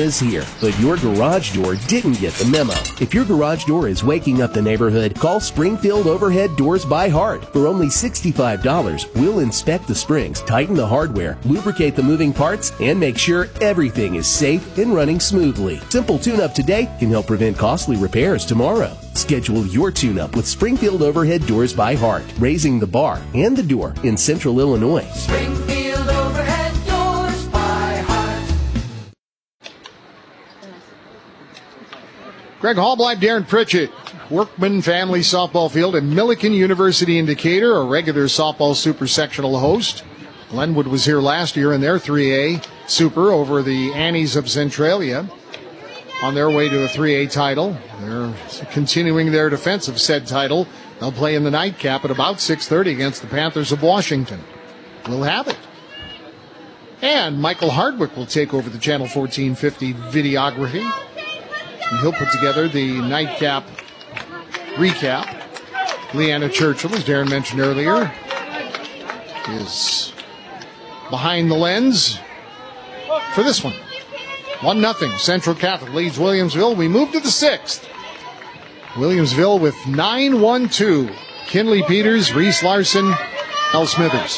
is here, but your garage door didn't get the memo. If your garage door is waking up the neighborhood, call Springfield Overhead Doors by Hart. For only $65, we'll inspect the springs, tighten the hardware, lubricate the moving parts, and make sure everything is safe and running smoothly. Simple tune-up today can help prevent costly repairs tomorrow. Schedule your tune-up with Springfield Overhead Doors by Hart, raising the bar and the door in Central Illinois. Springfield Overhead Doors by Hart. Greg Hallbleib, Darren Pritchett, Workman Family Softball Field, and Millikan University in Decatur, a regular softball super sectional host. Glenwood was here last year in their 3A Super over the Annies of Centralia on their way to a 3A title. They're continuing their defense of said title. They'll play in the nightcap at about 6:30 against the Panthers of Washington. We'll have it. And Michael Hardwick will take over the Channel 1450 videography. And he'll put together the nightcap recap. Leanna Churchill, as Darren mentioned earlier, is behind the lens for this one. 1-0. Central Catholic leads Williamsville. We move to the 6th. Williamsville with 9-1-2. Kinley Peters, Reese Larson, L. Smithers.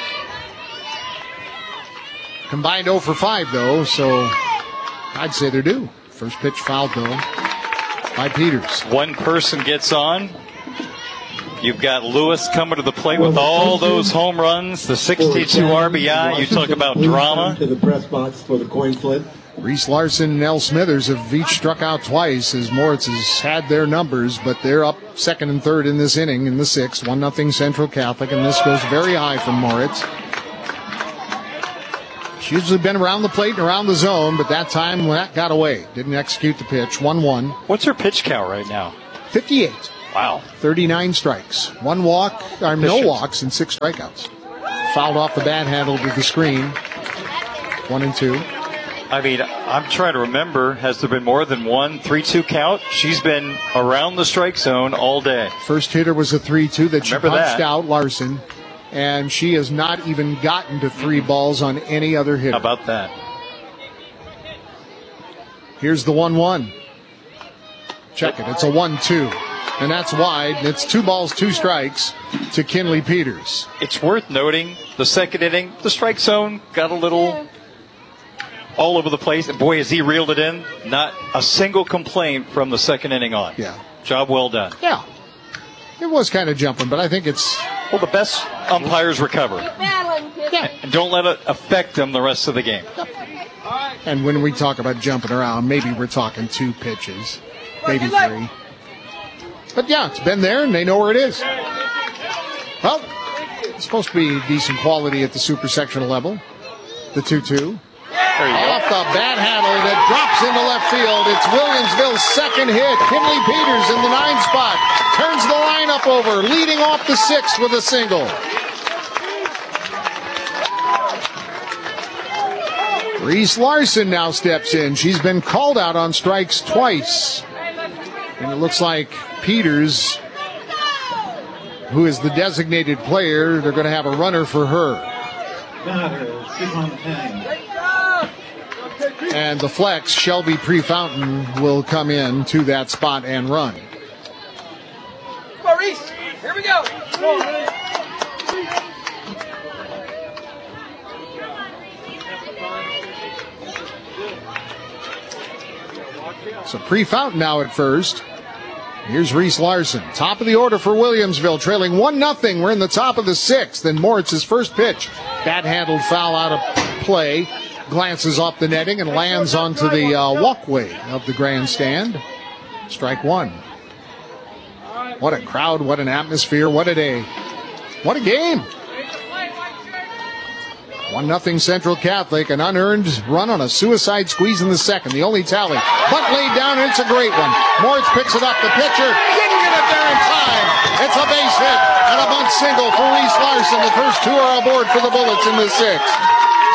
Combined 0 for 5, though, so I'd say they're due. First pitch fouled, though, by Peters. One person gets on. You've got Lewis coming to the plate with all those home runs, the 62 RBI. You talk about drama. To the press box for the coin flip. Reese Larson and L. Smithers have each struck out twice as Moritz has had their numbers, but they're up second and third in this inning in the 6th. 1-0 Central Catholic, and this goes very high from Moritz. She's usually been around the plate and around the zone, but that time that got away. Didn't execute the pitch. 1-1. What's her pitch count right now? 58. Wow. 39 strikes. No walks and 6 strikeouts. Fouled off the bat handle to the screen. 1-2. I mean, I'm trying to remember, has there been more than one 3-2 count? She's been around the strike zone all day. First hitter was a 3-2 that she Remember punched that. out, Larson. And she has not even gotten to 3 balls on any other hitter. How about that? Here's the 1-1. Check it. It's a 1-2. And that's wide. And it's 2 balls, 2 strikes to Kinley Peters. It's worth noting, the second inning, the strike zone got a little all over the place. And boy, has he reeled it in. Not a single complaint from the second inning on. Yeah. Job well done. Yeah. It was kind of jumping, but I think it's... Well, the best umpires recover. Yeah. And don't let it affect them the rest of the game. And when we talk about jumping around, maybe we're talking 2 pitches, maybe 3. But yeah, it's been there, and they know where it is. Well, it's supposed to be decent quality at the super sectional level. The 2-2. Off the bat handle that drops into left field. It's Williamsville's second hit. Kinley Peters in the 9 spot. Turns the lineup over, leading off the 6th with a single. Reese Larson now steps in. She's been called out on strikes twice. And it looks like Peters, who is the designated player, they're going to have a runner for her. And the flex, Shelby Prefountain, will come in to that spot and run. Come on, Reese. Here we go. So Prefountain now at first. Here's Reese Larson. Top of the order for Williamsville, trailing 1-0. We're in the top of the 6th. And Moritz's first pitch. Bat handled foul out of play. Glances off the netting and lands onto the walkway of the grandstand. Strike 1. What a crowd, what an atmosphere, what a day. What a game. 1-0 Central Catholic, an unearned run on a suicide squeeze in the 2nd. The only tally. Bunt laid down, and it's a great one. Moritz picks it up. The pitcher didn't get it there in time. It's a base hit and a bunt single for Reese Larson. The first 2 are aboard for the Bullets in the 6th.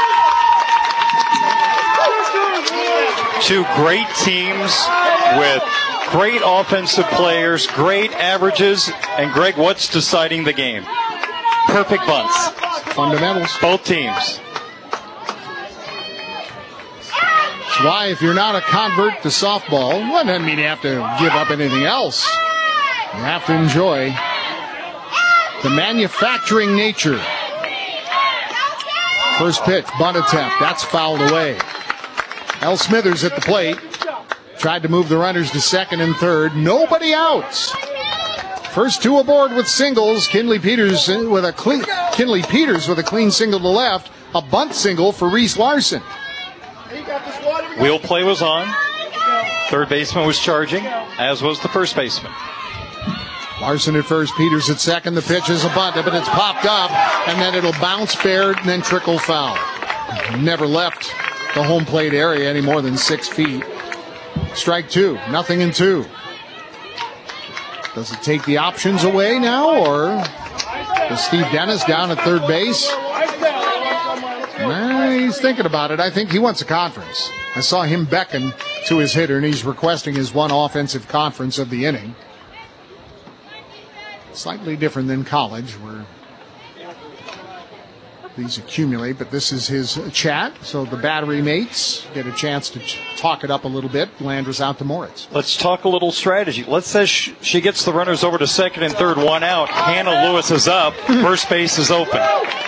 2 great teams with great offensive players, great averages, and Greg, what's deciding the game? Perfect bunts. Fundamentals. Both teams. That's why if you're not a convert to softball, well, that doesn't mean you have to give up anything else. You have to enjoy the manufacturing nature. First pitch, bunt attempt. That's fouled away. Al Smithers at the plate. Tried to move the runners to second and third. Nobody out. First two aboard with singles. Kinley Peters with a clean single to left. A bunt single for Reese Larson. Wheel play was on. Third baseman was charging, as was the first baseman. Larson at first, Peters at second. The pitch is a bunt, but it's popped up, and then it'll bounce fair and then trickle foul. Never left the home plate area any more than 6 feet. Strike two, 0-2. Does it take the options away now, or is Steve Dennis down at third base? He's thinking about it. I think he wants a conference. I saw him beckon to his hitter, and he's requesting his one offensive conference of the inning. Slightly different than college, where these accumulate, but this is his chat, so the battery mates get a chance to talk it up a little bit. Landers out to Moritz. Let's talk a little strategy. Let's say she gets the runners over to second and third, one out. Hannah Lewis is up. First base is open.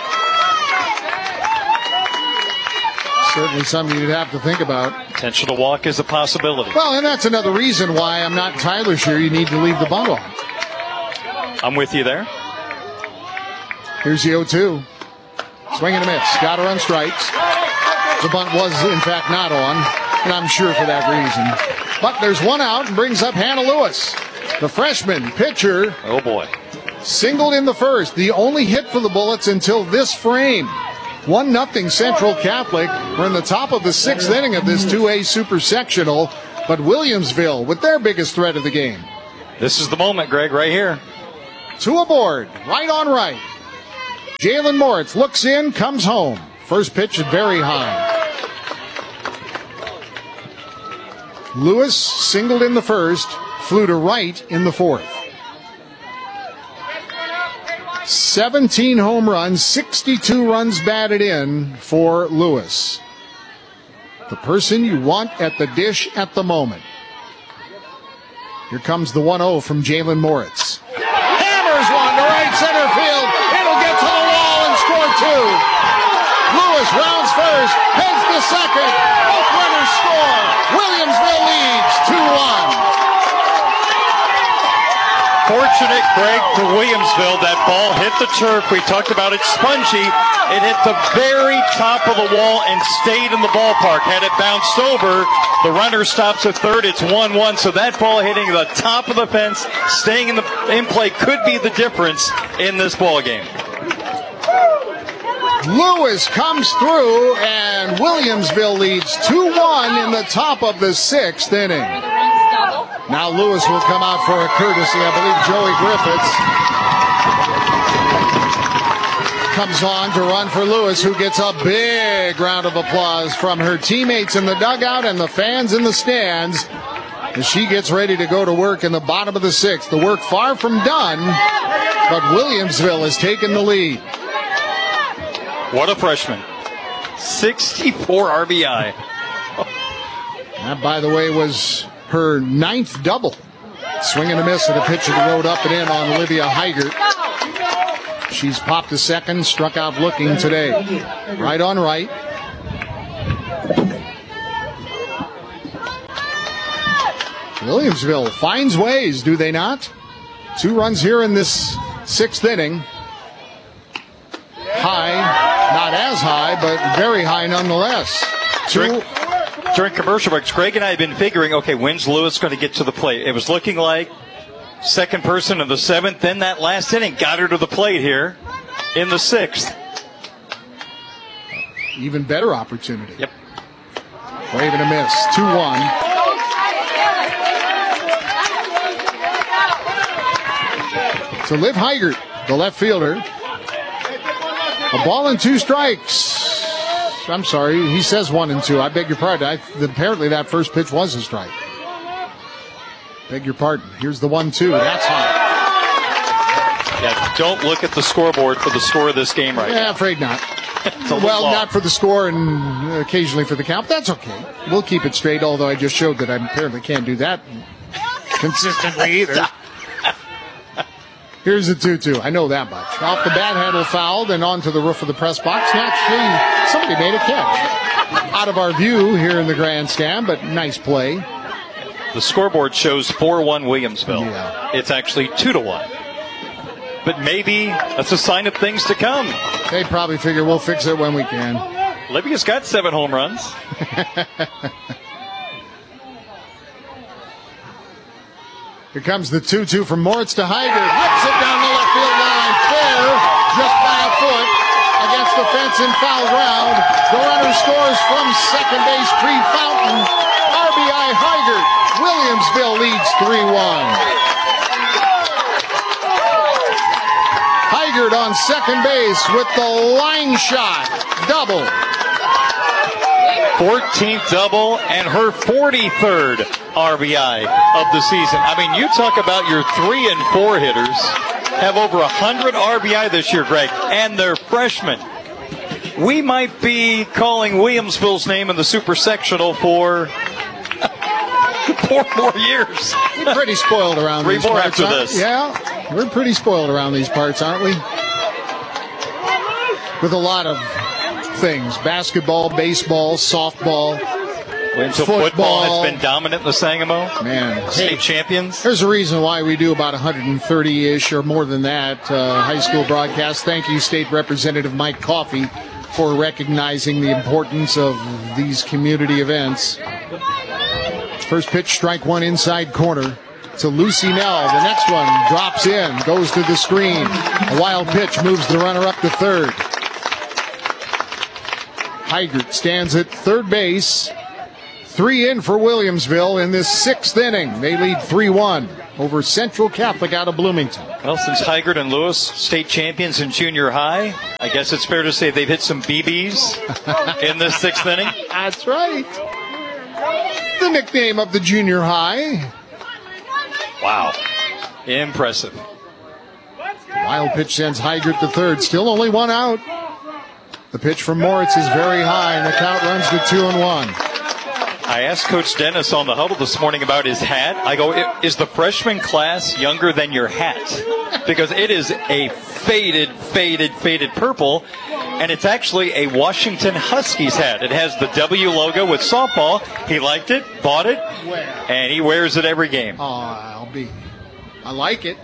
Certainly something you'd have to think about. Potential to walk is a possibility. Well, and that's another reason why I'm not entirely sure you need to leave the bunt on. I'm with you there. Here's the 0-2. Swing and a miss. Got her on strikes. The bunt was, in fact, not on, and I'm sure for that reason. But there's one out and brings up Hannah Lewis. The freshman pitcher. Oh, boy. Singled in the first. The only hit for the Bullets until this frame. 1-0 Central Catholic. We're in the top of the 6th inning of this 2A Super Sectional. But Williamsville with their biggest threat of the game. This is the moment, Greg, right here. Two aboard. Right on right. Jalen Moritz looks in, comes home. First pitch is very high. Lewis singled in the first, flew to right in the fourth. 17 home runs, 62 runs batted in for Lewis. The person you want at the dish at the moment. Here comes the 1-0 from Jalen Moritz. Hammers one to right center field. It'll get to the wall and score two. Lewis rounds first, heads to second. Both runners score. Williamsville leads 2-1. Fortunate, Greg, for Williamsville. That ball hit the turf. We talked about it spongy. It hit the very top of the wall and stayed in the ballpark. Had it bounced over, the runner stops at third. It's 1-1. So that ball hitting the top of the fence, staying in play, could be the difference in this ball game. Lewis comes through, and Williamsville leads 2-1 in the top of the 6th inning. Now Lewis will come out for a courtesy. I believe Joey Griffiths comes on to run for Lewis, who gets a big round of applause from her teammates in the dugout and the fans in the stands as she gets ready to go to work in the bottom of the 6th. The work far from done, but Williamsville has taken the lead. What a freshman. 64 RBI. That, by the way, was her 9th double. Swing and a miss at a pitch that rode up and in on Olivia Heigert. She's popped to second, struck out looking today. Right on right. Williamsville finds ways, do they not? 2 runs here in this 6th inning. High, not as high, but very high nonetheless. During commercial breaks, Greg and I have been figuring, okay, when's Lewis going to get to the plate? It was looking like second person of the 7th. Then that last inning got her to the plate here in the 6th. Even better opportunity. Yep. Wave and a miss. 2-1. So Liv Heigert, the left fielder. A ball and 2 strikes. I'm sorry, he says 1 and 2. I beg your pardon. Apparently that first pitch was a strike. Beg your pardon. Here's the 1-2. That's hot. Yeah, don't look at the scoreboard for the score of this game right now. Yeah, afraid not. Well, not for the score and occasionally for the count. That's okay. We'll keep it straight, although I just showed that I apparently can't do that consistently either. Here's the 2-2. I know that much. Off the bat handle fouled and onto the roof of the press box. Actually, somebody made a catch. Out of our view here in the grandstand, but nice play. The scoreboard shows 4-1 Williamsville. Yeah. It's actually 2-1. But maybe that's a sign of things to come. They probably figure we'll fix it when we can. Libya's got 7 home runs. Here comes the 2-2 from Moritz to Heiger. Rips it down the left field line. Fair, just by a foot against the fence in foul ground. The runner scores from second base, pre-Fountain. RBI Heiger. Williamsville leads 3-1. Heigert on second base with the line shot. Double. 14th double and her 43rd RBI of the season. I mean, you talk about your 3 and 4 hitters have over 100 RBI this year, Greg, and they're freshmen. We might be calling Williamsville's name in the super sectional for 4 more years. We're pretty spoiled around 3 these more parts. after this. Yeah, we're pretty spoiled around these parts, aren't we? With a lot of things. Basketball, baseball, softball, Williamsville football has been dominant in the Sangamo. Man, State champions. There's a reason why we do about 130-ish or more than that high school broadcasts. Thank you, State Representative Mike Coffey, for recognizing the importance of these community events. First pitch, strike one, inside corner to Lucy Nell. The next one drops in, goes to the screen. A wild pitch moves the runner up to third. Heigert stands at third base. 3 in for Williamsville in this 6th inning. They lead 3-1 over Central Catholic out of Bloomington. Well, since Heigert and Lewis, state champions in junior high, I guess it's fair to say they've hit some BBs in this 6th inning. That's right. The nickname of the junior high. Wow. Impressive. Wild pitch sends Heigert to third. Still only 1 out. The pitch from Moritz is very high, and the count runs to 2-1. I asked Coach Dennis on the huddle this morning about his hat. I go, is the freshman class younger than your hat? Because it is a faded purple, and it's actually a Washington Huskies hat. It has the W logo with softball. He liked it, bought it, and he wears it every game. Oh, I like it.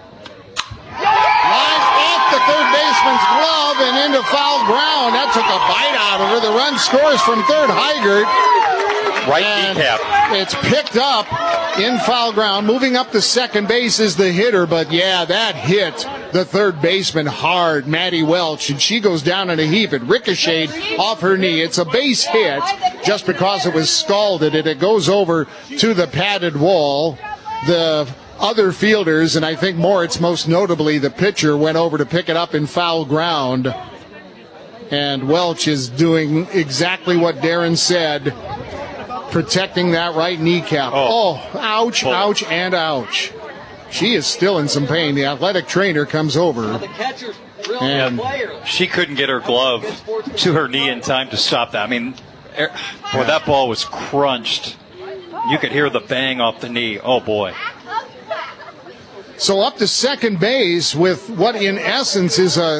Lines off the third baseman's glove and into foul ground. That took a bite out of her. The run scores from third, Heigert. Right and kneecap. It's picked up in foul ground. Moving up to second base is the hitter, but yeah, that hit the third baseman hard, Maddie Welch, and she goes down in a heap. It ricocheted off her knee. It's a base hit just because it was scalded, and it goes over to the padded wall. The other fielders, and I think Moritz most notably, the pitcher, went over to pick it up in foul ground. And Welch is doing exactly what Darren said, protecting that right kneecap. Oh, ouch, ouch, and ouch. She is still in some pain. The athletic trainer comes over. And she couldn't get her glove to her knee in time to stop that. I mean, boy, that ball was crunched. You could hear the bang off the knee. Oh, boy. So up to second base with what in essence is a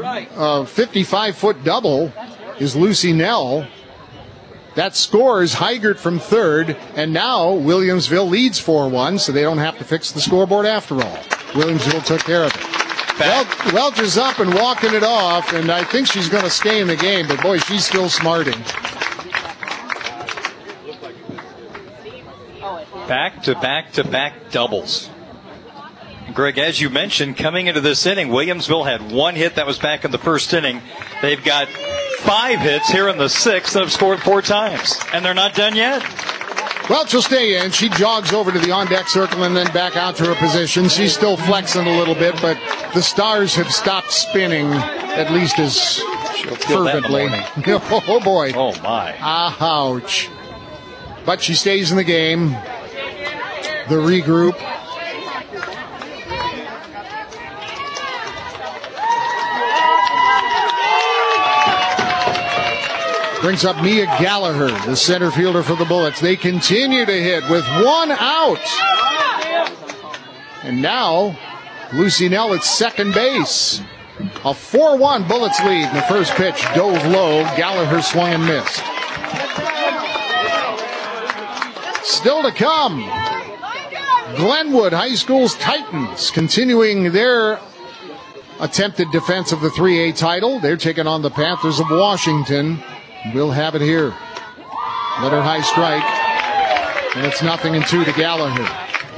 55-foot double is Lucy Nell. That scores Heigert from third, and now Williamsville leads 4-1, so they don't have to fix the scoreboard after all. Williamsville took care of it. Welch is up and walking it off, and I think she's going to stay in the game, but boy, she's still smarting. Back-to-back-to-back doubles. Greg, as you mentioned, coming into this inning, Williamsville had 1 hit that was back in the first inning. They've got 5 hits here in the 6th that have scored 4 times, and they're not done yet. Welch will stay in. She jogs over to the on-deck circle and then back out to her position. She's still flexing a little bit, but the stars have stopped spinning, at least as fervently. Oh, boy. Oh, my. Ouch. But she stays in the game. The regroup. Brings up Mia Gallagher, the center fielder for the Bullets. They continue to hit with one out. And now, Lucy Nell at second base. A 4-1 Bullets lead. The first pitch dove low. Gallagher swung and missed. Still to come, Glenwood High School's Titans continuing their attempted defense of the 3A title. They're taking on the Panthers of Washington. We'll have it here. Leonard high strike, and it's 0-2 to Gallagher.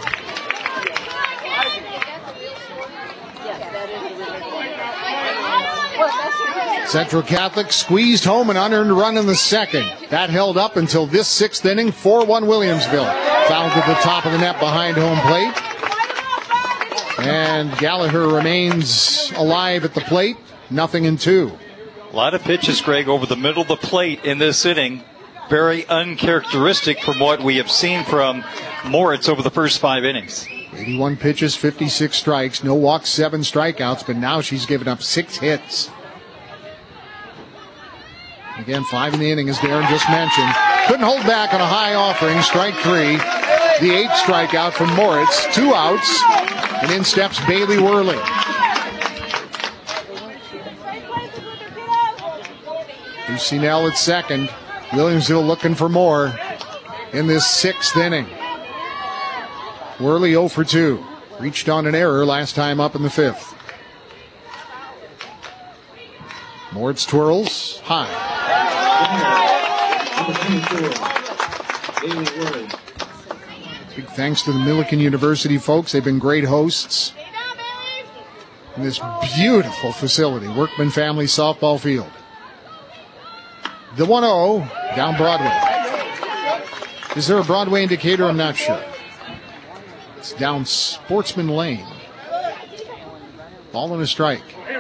Central Catholic squeezed home an unearned run in the second. That held up until this sixth inning. 4-1 Williamsville. Fouled at the top of the net behind home plate. And Gallagher remains alive at the plate. 0-2. A lot of pitches, Greg, over the middle of the plate in this inning. Very uncharacteristic from what we have seen from Moritz over the first 5 innings. 81 pitches, 56 strikes, no walks, 7 strikeouts, but now she's given up 6 hits. Again, 5 in the inning, as Darren just mentioned. Couldn't hold back on a high offering, strike 3. The 8th strikeout from Moritz, 2 outs, and in steps Bailey Worley. Lucy Nell at second. Williamsville looking for more in this 6th inning. Worley 0 for 2. Reached on an error last time up in the 5th. Moritz twirls high. Big thanks to the Millikin University folks. They've been great hosts in this beautiful facility, Workman Family Softball Field. The 1-0 down Broadway. Is there a Broadway indicator? I'm not sure. It's down Sportsman Lane. Ball and a strike.